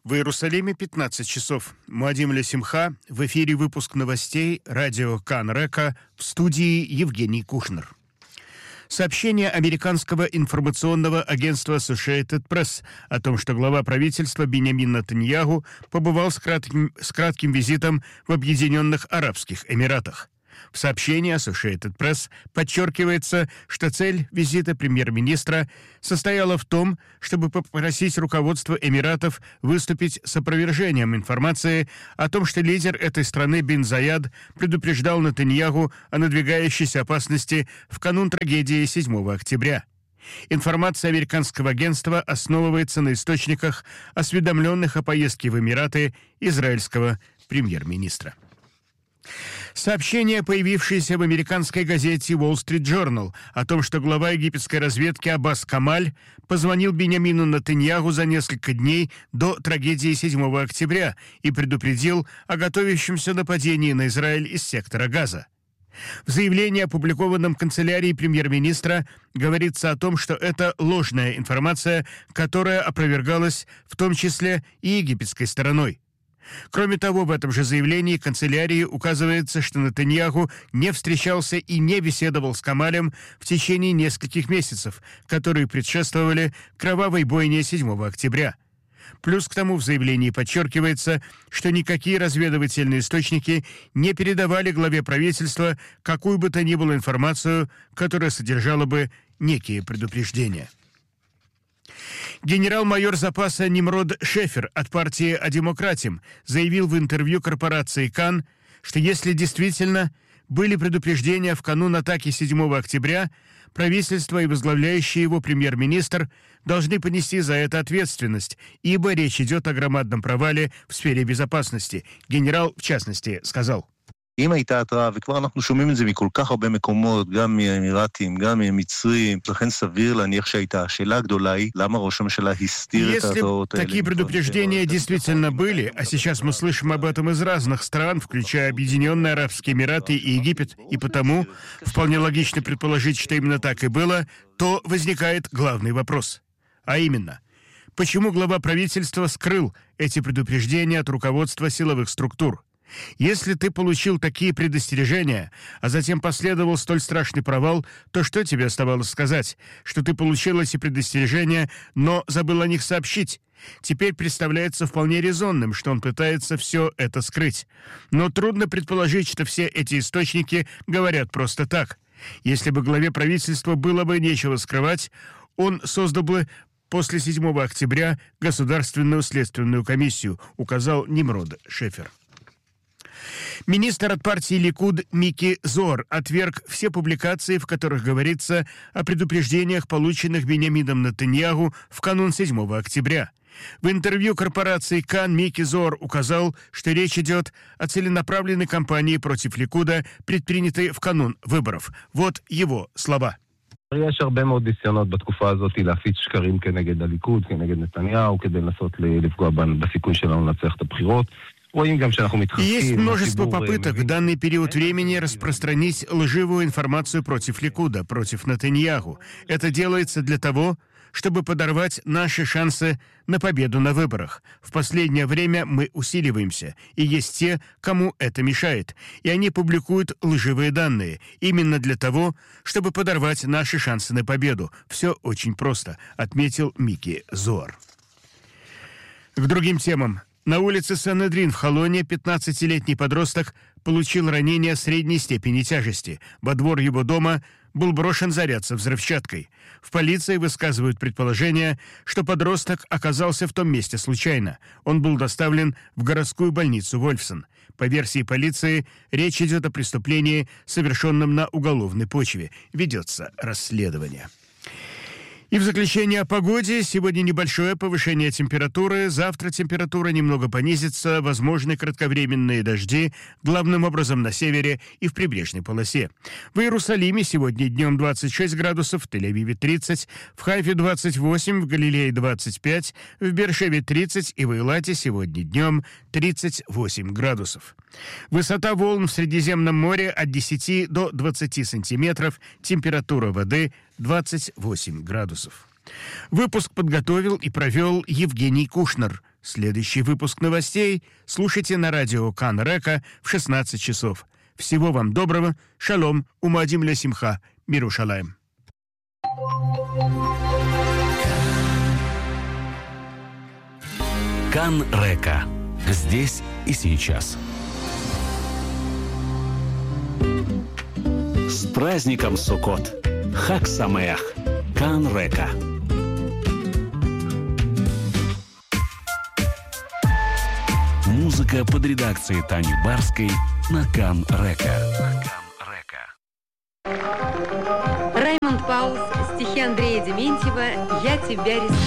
В Иерусалиме 15 часов. Муадим Лесимха. В эфире выпуск новостей радио Кан Река. В студии Евгений Кушнер. Сообщение американского информационного агентства Associated Press о том, что глава правительства Биньямин Нетаньяху побывал с кратким визитом в Объединенных Арабских Эмиратах. В сообщении Associated Press подчеркивается, что цель визита премьер-министра состояла в том, чтобы попросить руководство Эмиратов выступить с опровержением информации о том, что лидер этой страны Бин Заяд предупреждал Нетаньяху о надвигающейся опасности в канун трагедии 7 октября. Информация американского агентства основывается на источниках, осведомленных о поездке в Эмираты израильского премьер-министра. Сообщение, появившееся в американской газете Wall Street Journal о том, что глава египетской разведки Аббас Камаль позвонил Биньямину Нетаньяху за несколько дней до трагедии 7 октября и предупредил о готовящемся нападении на Израиль из сектора Газа. В заявлении, опубликованном канцелярией премьер-министра, говорится о том, что это ложная информация, которая опровергалась в том числе и египетской стороной. Кроме того, в этом же заявлении канцелярии указывается, что Нетаньяху не встречался и не беседовал с Камалем в течение нескольких месяцев, которые предшествовали кровавой бойне 7 октября. Плюс к тому в заявлении подчеркивается, что никакие разведывательные источники не передавали главе правительства какую бы то ни было информацию, которая содержала бы некие предупреждения. Генерал-майор запаса Нимрод Шефер от партии «О-демократим» заявил в интервью корпорации «Кан», что если действительно были предупреждения в канун атаки 7 октября, правительство и возглавляющий его премьер-министр должны понести за это ответственность, ибо речь идет о громадном провале в сфере безопасности. Генерал, в частности, сказал: אם הייתה התראה, וכבר אנחנו שומעים את זה מכל כך הרבה מקומות, גם מהאמירתים, גם מהמצרים, לכן סביר להניח שהייתה. השאלה הגדולה היא, למה ראש הממשלה הסתיר את ההתראות האלה? Если такие предупреждения действительно были, а сейчас мы слышим об этом из разных стран, включая Объединенные Арабские Эмираты и Египет, и потому вполне логично предположить, что именно так и было, то возникает главный вопрос. А именно, почему глава правительства скрыл эти предупреждения от руководства силовых структур? Если ты получил такие предостережения, а затем последовал столь страшный провал, то что тебе оставалось сказать? Что ты получил эти предостережения, но забыл о них сообщить? Теперь представляется вполне резонным, что он пытается все это скрыть. Но трудно предположить, что все эти источники говорят просто так. Если бы главе правительства было бы нечего скрывать, он создал бы после 7 октября Государственную следственную комиссию, указал Нимрод Шефер. Министр от партии Ликуд Мики Зоар отверг все публикации, в которых говорится о предупреждениях, полученных Биньямином Нетаньяху в канун 7 октября. В интервью корпорации «Кан» Мики Зоар указал, что речь идет о целенаправленной кампании против Ликуда, предпринятой в канун выборов. Вот его слова. יש הרבה מאוד ניסיונות בתקופה הזאת להפיץ שקרים כנגד הליכוד, כנגד נתניהו, כדי לנסות לפגוע בסיכוי שלנו לנצח את הבחירות. Есть множество попыток в данный период времени распространить лживую информацию против Ликуда, против Нетаньяху. Это делается для того, чтобы подорвать наши шансы на победу на выборах. В последнее время мы усиливаемся, и есть те, кому это мешает, и они публикуют лживые данные именно для того, чтобы подорвать наши шансы на победу. Все очень просто, отметил Мики Зоар. К другим темам. На улице Сан-Эдрин в Холоне 15-летний подросток получил ранение средней степени тяжести. Во двор его дома был брошен заряд со взрывчаткой. В полиции высказывают предположение, что подросток оказался в том месте случайно. Он был доставлен в городскую больницу Вольфсон. По версии полиции, речь идет о преступлении, совершенном на уголовной почве. Ведется расследование. И в заключение о погоде. Сегодня небольшое повышение температуры. Завтра температура немного понизится. Возможны кратковременные дожди, главным образом на севере и в прибрежной полосе. В Иерусалиме сегодня днем 26 градусов, в Тель-Авиве 30, в Хайфе 28, в Галилее 25, в Беэр-Шеве 30 и в Эйлате сегодня днем 38 градусов. Высота волн в Средиземном море от 10 до 20 сантиметров. Температура воды 28 градусов. Выпуск подготовил и провел Евгений Кушнер. Следующий выпуск новостей слушайте на радио Кан Река в 16 часов. Всего вам доброго. Шалом. Умадим ля симха. Мирушалаем. Кан Река. Здесь и сейчас. С праздником Суккот! Хаг Самеах! Кан Река. Музыка под редакцией Тани Барской на Кан Река. Раймонд Паулс, стихи Андрея Дементьева «Я тебя рисую».